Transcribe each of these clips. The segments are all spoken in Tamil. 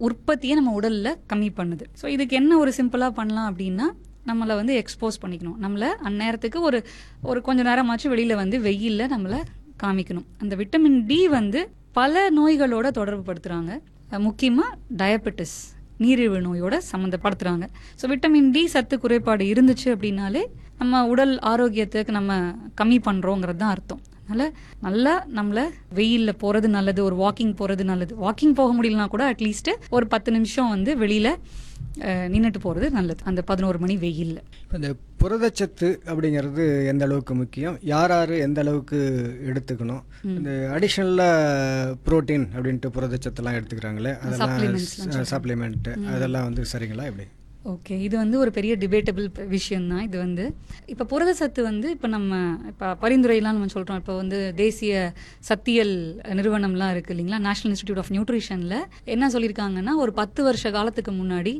உற்பத்தியை நம்ம உடல்ல கம்மி பண்ணுது. ஸோ இதுக்கு என்ன ஒரு சிம்பிளா பண்ணலாம் அப்படின்னா, நம்மளை வந்து எக்ஸ்போஸ் பண்ணிக்கணும். நம்மள அந்நேரத்துக்கு ஒரு கொஞ்ச நேரமாச்சும் வெளியில வந்து வெயில்ல நம்மள காமிக்கணும். அந்த விட்டமின் டி வந்து பல நோய்களோட தொடர்பு படுத்துறாங்க. முக்கியமா டயபெட்டிஸ், நீரிழிவு நோயோட சம்மந்தப்படுத்துறாங்க. ஸோ விட்டமின் டி சத்து குறைபாடு இருந்துச்சு அப்படின்னாலே நம்ம உடல் ஆரோக்கியத்துக்கு நம்ம கம்மி பண்றோங்கிறது தான் அர்த்தம். அதனால நல்லா நம்மள வெயில்ல போறது நல்லது, ஒரு வாக்கிங் போறது நல்லது. வாக்கிங் போக முடியலனா கூட அட்லீஸ்ட் ஒரு 10 நிமிஷம் வந்து வெளியில நின்றுட்டு போறது நல்லது அந்த 11 மணி வெயில்ல. இந்த புரதச்சத்து அப்படிங்கிறது எந்த அளவுக்கு முக்கியம், யார் எந்த அளவுக்கு எடுத்துக்கணும்? இந்த அடிஷனலா புரோட்டீன் அப்படின்ட்டு புரதச்சத்துலாம் எடுத்துக்கிறாங்களே, அதெல்லாம் சப்ளிமெண்ட், அதெல்லாம் வந்து சரிங்களா எப்படி? ஓகே, இது வந்து ஒரு பெரிய டிபேட்டபிள் விஷயம் தான். இது வந்து இப்போ புரதச்சத்து வந்து இப்போ பரிந்துரைலாம் நம்ம சொல்கிறோம். இப்போ வந்து தேசிய சத்தியல் நிறுவனம்லாம் இருக்குது இல்லைங்களா, நேஷனல் இன்ஸ்டிடியூட் ஆஃப் நியூட்ரிஷனில் என்ன சொல்லியிருக்காங்கன்னா, ஒரு 10 வருஷ காலத்துக்கு முன்னாடி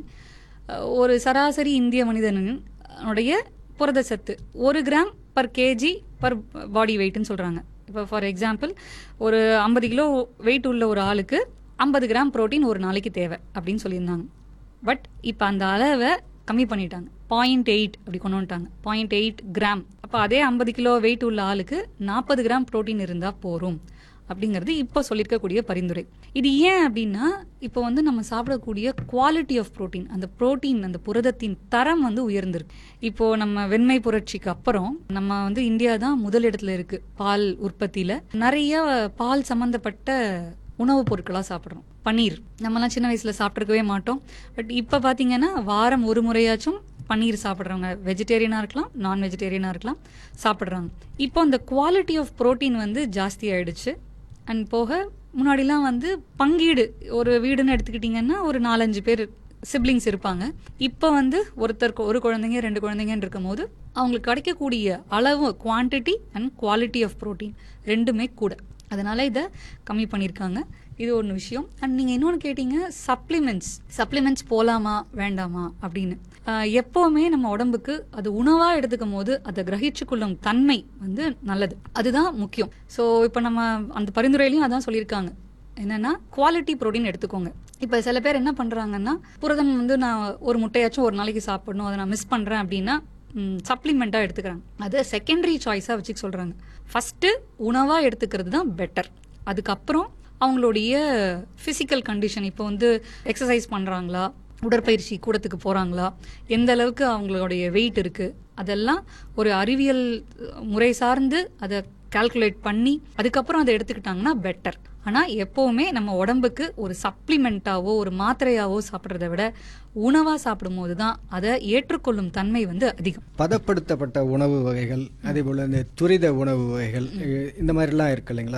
ஒரு சராசரி இந்திய மனிதனுடைய புரதச்சத்து 1 கிராம் பர் கேஜி பர் பாடி வெயிட்னு சொல்கிறாங்க. இப்போ ஃபார் எக்ஸாம்பிள் ஒரு 50 கிலோ வெயிட் உள்ள ஒரு ஆளுக்கு 50 கிராம் புரோட்டீன் ஒரு நாளைக்கு தேவை அப்படின்னு சொல்லியிருந்தாங்க. பட் இப்போ அந்த அளவை கம்மி பண்ணிட்டாங்க, 0.8 அப்படி கொண்டு வந்துட்டாங்க, 0.8 கிராம். அப்போ அதே 50 கிலோ வெயிட் உள்ள ஆளுக்கு 40 கிராம் புரோட்டீன் இருந்தால் போரும் அப்படிங்கிறது இப்போ சொல்லியிருக்கக்கூடிய பரிந்துரை. இது ஏன் அப்படின்னா, இப்போ வந்து நம்ம சாப்பிடக்கூடிய குவாலிட்டி ஆஃப் புரோட்டீன், அந்த புரோட்டீன் அந்த புரதத்தின் தரம் வந்து உயர்ந்திருக்கு. இப்போ நம்ம வெண்மை புரட்சிக்கு அப்புறம் நம்ம வந்து இந்தியா தான் முதல் இடத்துல இருக்கு பால் உற்பத்தியில. நிறைய பால் சம்பந்தப்பட்ட உணவுப் பொருட்களாக சாப்பிட்றோம். பன்னீர் நம்மலாம் சின்ன வயசுல சாப்பிட்ருக்கவே மாட்டோம். பட் இப்போ பார்த்தீங்கன்னா வாரம் ஒரு முறையாச்சும் பன்னீர் சாப்பிட்றவங்க வெஜிடேரியனாக இருக்கலாம், நான் வெஜிடேரியனாக இருக்கலாம், சாப்பிட்றாங்க. இப்போ அந்த குவாலிட்டி ஆஃப் புரோட்டீன் வந்து ஜாஸ்தி ஆயிடுச்சு. அண்ட் போக முன்னாடிலாம் வந்து பங்கீடு, ஒரு வீடுன்னு எடுத்துக்கிட்டிங்கன்னா ஒரு 4-5 பேர் சிப்ளிங்ஸ் இருப்பாங்க. இப்போ வந்து ஒருத்தருக்கு ஒரு குழந்தைங்க 2 குழந்தைங்கன்னு இருக்கும் போது அவங்களுக்கு கிடைக்கக்கூடிய அளவு quantity and quality of protein ரெண்டுமே கூட. அதனால இதை கம்மி பண்ணியிருக்காங்க. இது ஒன்று விஷயம். அண்ட் நீங்கள் இன்னொன்று கேட்டீங்க, சப்ளிமெண்ட்ஸ் போகலாமா வேண்டாமா அப்படின்னு. எப்போவுமே நம்ம உடம்புக்கு அது உணவாக எடுத்துக்கும் போது அதை கிரகிச்சு கொள்ளும் தன்மை வந்து நல்லது, அதுதான் முக்கியம். ஸோ இப்போ நம்ம அந்த பரிந்துரையிலையும் அதான் சொல்லியிருக்காங்க, என்னன்னா குவாலிட்டி புரோட்டீன் எடுத்துக்கோங்க. இப்போ சில பேர் என்ன பண்ணுறாங்கன்னா, புரதம் வந்து நான் ஒரு முட்டையாச்சும் ஒரு நாளைக்கு சாப்பிடணும், அதை நான் மிஸ் பண்ணுறேன் அப்படின்னா சப்ளிமெண்ட்டாக எடுத்துக்கிறாங்க. அதை செகண்டரி சாய்ஸாக வச்சுக்க சொல்கிறாங்க. ஃபஸ்ட்டு உணவாக எடுத்துக்கிறது தான் பெட்டர். அதுக்கப்புறம் அவங்களுடைய ஃபிசிக்கல் கண்டிஷன், இப்போ வந்து எக்ஸசைஸ் பண்ணுறாங்களா, உடற்பயிற்சி கூடத்துக்கு போகிறாங்களா, எந்த அளவுக்கு அவங்களுடைய வெயிட் இருக்குது, அதெல்லாம் ஒரு அறிவியல் முறை சார்ந்து அதை கால்குலேட் பண்ணி அதுக்கப்புறம் அதை எடுத்துக்கிட்டாங்கன்னா பெட்டர். ஆனால் எப்போவுமே நம்ம உடம்புக்கு ஒரு சப்ளிமெண்ட்டாவோ ஒரு மாத்திரையாவோ சாப்பிட்றத விட உணவாக சாப்பிடும் போது தான் அதை ஏற்றுக்கொள்ளும் தன்மை வந்து அதிகம். பதப்படுத்தப்பட்ட உணவு வகைகள், அதே போல் இந்த துரித உணவு வகைகள், இந்த மாதிரிலாம் இருக்கு இல்லைங்களா,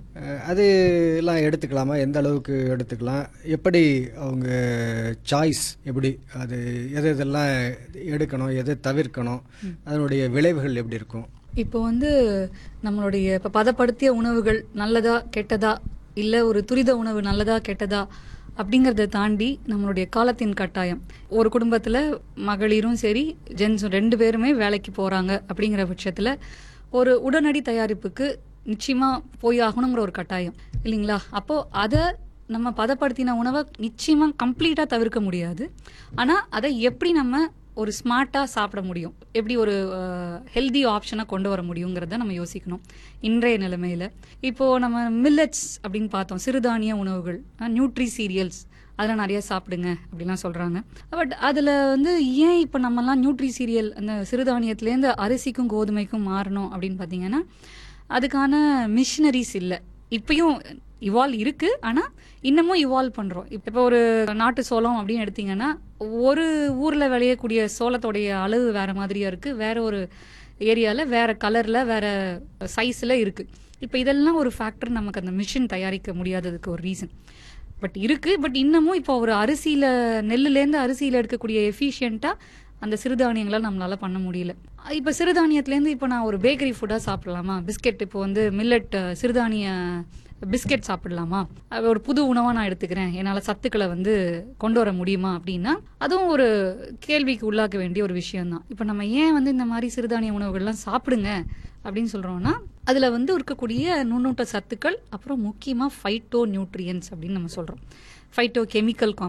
அது எல்லாம் எடுத்துக்கலாமா, எந்த அளவுக்கு எடுத்துக்கலாம், எப்படி அவங்க சாய்ஸ் எப்படி, அது எதெல்லாம் எடுக்கணும், எதை தவிர்க்கணும், அதனுடைய விளைவுகள் எப்படி இருக்கும்? இப்போ வந்து நம்மளுடைய இப்போ பதப்படுத்திய உணவுகள் நல்லதா கெட்டதா, இல்லை ஒரு துரித உணவு நல்லதா கெட்டதா அப்படிங்கிறத தாண்டி நம்மளுடைய காலத்தின் கட்டாயம், ஒரு குடும்பத்தில் மகளிரும் சரி ஜென்ஸும் 2 பேருமே வேலைக்கு போகிறாங்க அப்படிங்கிற பட்சத்தில் ஒரு உடனடி தயாரிப்புக்கு நிச்சயமாக போய் ஆகணுங்கிற ஒரு கட்டாயம் இல்லைங்களா. அப்போது அதை நம்ம பதப்படுத்தின உணவை நிச்சயமாக கம்ப்ளீட்டாக தவிர்க்க முடியாது. ஆனால் அதை எப்படி நம்ம ஒரு ஸ்மார்ட்டாக சாப்பிட முடியும், எப்படி ஒரு ஹெல்தி ஆப்ஷனை கொண்டு வர முடியுங்கிறத நம்ம யோசிக்கணும் இன்றைய நிலைமையில். இப்போது நம்ம மில்லட்ஸ் அப்படின்னு பார்த்தோம், சிறுதானிய உணவுகள், நியூட்ரி சீரியல்ஸ், அதெல்லாம் நிறைய சாப்பிடுங்க அப்படிலாம் சொல்கிறாங்க. பட் அதில் வந்து ஏன் இப்போ நம்மலாம் நியூட்ரி சீரியல் அந்த சிறுதானியத்துலேருந்து அரிசிக்கும் கோதுமைக்கும் மாறணும் அப்படின்னு பார்த்தீங்கன்னா, அதுக்கான மிஷினரிஸ் இல்லை. இப்பயும் இவால்வ் இருக்கு, ஆனால் இன்னமும் இவால்வ் பண்ணுறோம். இப்போ ஒரு நாட்டு சோளம் அப்படின்னு எடுத்தீங்கன்னா, ஒரு ஊரில் விளையக்கூடிய சோளத்தோடைய அளவு வேற மாதிரியா இருக்கு, வேற ஒரு ஏரியாவில் வேற கலரில் வேற சைஸில் இருக்கு. இப்போ இதெல்லாம் ஒரு ஃபேக்டர், நமக்கு அந்த மிஷின் தயாரிக்க முடியாததுக்கு ஒரு ரீசன். பட் இருக்கு. பட் இன்னமும் இப்போ ஒரு அரிசியில், நெல்லுலேருந்து அரிசியில் எடுக்கக்கூடிய எஃபிஷியண்ட்டாக அந்த சிறுதானியங்களால் நம்மளால பண்ண முடியல. இப்போ சிறுதானியத்துலேருந்து இப்போ நான் ஒரு பேக்கரி ஃபுட்டாக சாப்பிடலாமா, பிஸ்கெட், இப்போ வந்து மில்லட் சிறுதானிய பிஸ்கெட் சாப்பிடலாமா, ஒரு புது உணவாக நான் எடுத்துக்கிறேன், என்னால் சத்துக்களை வந்து கொண்டு வர முடியுமா அப்படின்னா அதுவும் ஒரு கேள்விக்கு உள்ளாக்க வேண்டிய ஒரு விஷயம்தான். இப்போ நம்ம ஏன் வந்து இந்த மாதிரி சிறுதானிய உணவுகள்லாம் சாப்பிடுங்க அப்படின்னு சொல்கிறோம்னா, அதில் வந்து இருக்கக்கூடிய நுண்ணூட்ட சத்துக்கள், அப்புறம் முக்கியமாக ஃபைட்டோ நியூட்ரியன்ஸ் அப்படின்னு நம்ம சொல்கிறோம். Phyto chemical